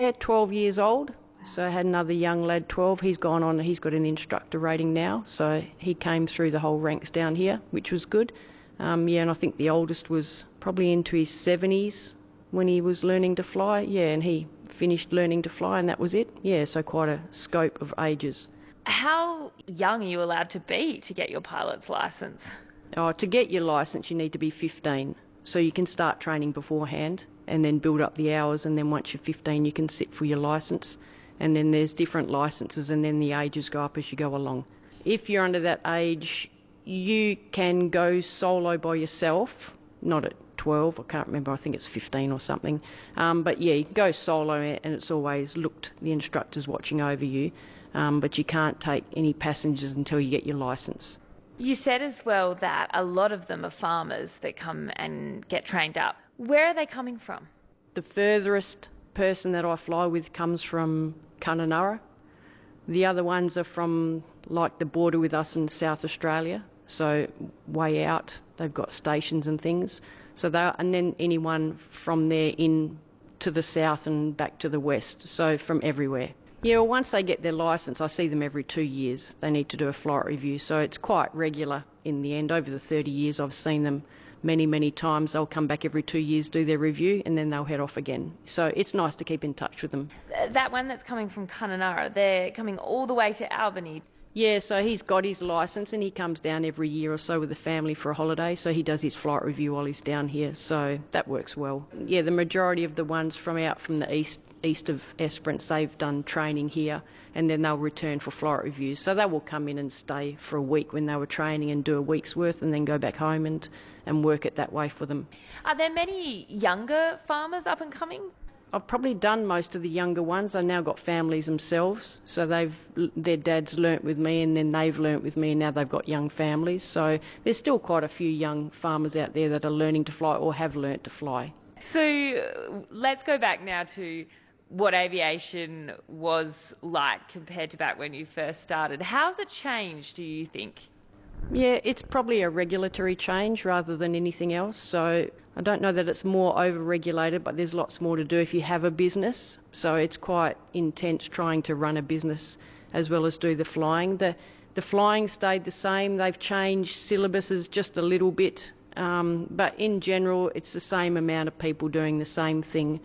Yeah, 12 years old. So I had another young lad, 12. He's gone on, he's got an instructor rating now. So he came through the whole ranks down here, which was good. Yeah, and I think the oldest was probably into his 70s when he was learning to fly. Yeah, and he finished learning to fly and that was it. Yeah, so quite a scope of ages. How young are you allowed to be to get your pilot's licence? Oh, to get your licence, you need to be 15. So you can start training beforehand and then build up the hours, and then once you're 15, you can sit for your licence. And then there's different licences, and then the ages go up as you go along. If you're under that age, you can go solo by yourself, not at 12, I can't remember, I think it's 15 or something. But yeah, you can go solo, and it's always the instructor's watching over you, but you can't take any passengers until you get your licence. You said as well that a lot of them are farmers that come and get trained up. Where are they coming from? The furthest person that I fly with comes from Kununurra. The other ones are from like the border with us in South Australia, so way out. They've got stations and things. And then anyone from there in to the south and back to the west, so from everywhere. Yeah, well, once they get their licence, I see them every 2 years. They need to do a flight review, so it's quite regular in the end. Over the 30 years, I've seen them many, many times. They'll come back every 2 years, do their review, and then they'll head off again. So it's nice to keep in touch with them. That one that's coming from Kununurra, they're coming all the way to Albany. Yeah, so he's got his licence and he comes down every year or so with the family for a holiday, so he does his flight review while he's down here, so that works well. Yeah, the majority of the ones from out from the east of Esperance, they've done training here and then they'll return for flight reviews. So they will come in and stay for a week when they were training and do a week's worth and then go back home and work it that way for them. Are there many younger farmers up and coming? I've probably done most of the younger ones. They've now got families themselves, so their dads learnt with me and then they've learnt with me and now they've got young families. So there's still quite a few young farmers out there that are learning to fly or have learnt to fly. So let's go back now to what aviation was like compared to back when you first started. How's it changed, do you think? Yeah, it's probably a regulatory change rather than anything else. So I don't know that it's more over-regulated, but there's lots more to do if you have a business. So it's quite intense trying to run a business as well as do the flying. The flying stayed the same. They've changed syllabuses just a little bit. But in general, it's the same amount of people doing the same thing.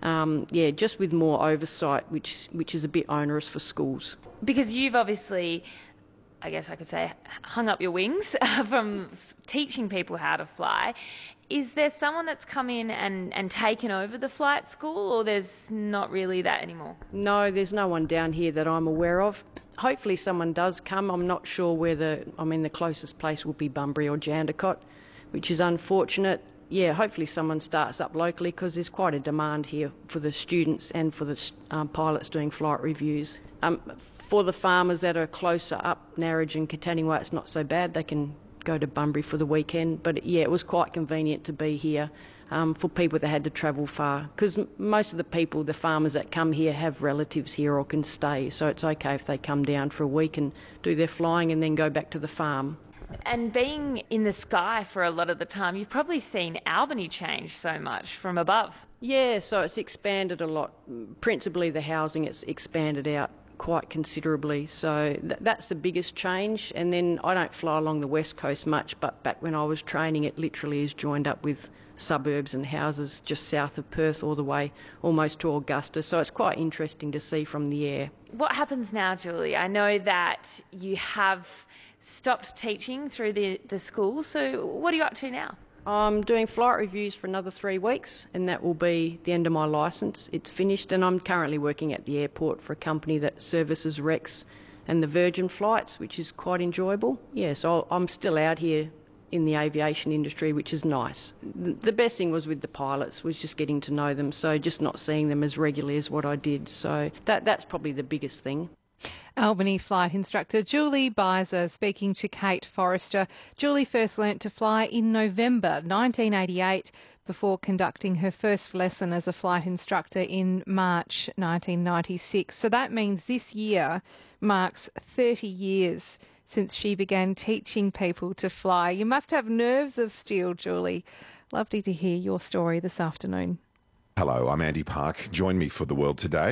Yeah, just with more oversight, which is a bit onerous for schools. Because you've obviously, I guess I could say, hung up your wings from teaching people how to fly. Is there someone that's come in and taken over the flight school, or there's not really that anymore? No, there's no one down here that I'm aware of. Hopefully someone does come. I'm not sure whether, the closest place will be Bunbury or Jandakot, which is unfortunate. Yeah, hopefully someone starts up locally because there's quite a demand here for the students and for the pilots doing flight reviews. For the farmers that are closer up, Narrage and Katanning, it's not so bad. They can go to Bunbury for the weekend. But yeah, it was quite convenient to be here for people that had to travel far, because most of the people, the farmers that come here, have relatives here or can stay. So it's okay if they come down for a week and do their flying and then go back to the farm. And being in the sky for a lot of the time, you've probably seen Albany change so much from above. Yeah, so it's expanded a lot. Principally the housing, it's expanded out quite considerably. So that's the biggest change. And then I don't fly along the west coast much, but back when I was training, it literally is joined up with suburbs and houses just south of Perth all the way almost to Augusta. So it's quite interesting to see from the air. What happens now, Julie? I know that you have stopped teaching through the school, so what are you up to now? I'm doing flight reviews for another 3 weeks, and that will be the end of my licence. It's finished, and I'm currently working at the airport for a company that services Rex and the Virgin flights, which is quite enjoyable. Yeah, so I'm still out here in the aviation industry, which is nice. The best thing was with the pilots was just getting to know them, so just not seeing them as regularly as what I did. So that's probably the biggest thing. Albany flight instructor Julie Beiser speaking to Kate Forrester. Julie first learnt to fly in November 1988 before conducting her first lesson as a flight instructor in March 1996. So that means this year marks 30 years since she began teaching people to fly. You must have nerves of steel, Julie. Lovely to hear your story this afternoon. Hello, I'm Andy Park. Join me for The World Today.